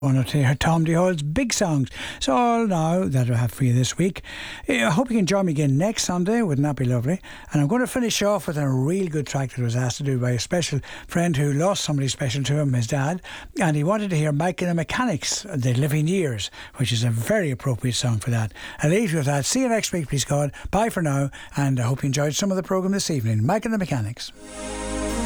One to hear Tom DeHoyle's big songs. So all now that I have for you this week. I hope you can join me again next Sunday. Wouldn't that be lovely? And I'm going to finish off with a real good track that was asked to do by a special friend who lost somebody special to him, his dad, and he wanted to hear Mike and the Mechanics, The Living Years, which is a very appropriate song for that. I'll leave you with that. See you next week, please God. Bye for now, and I hope you enjoyed some of the programme this evening. Mike and the Mechanics.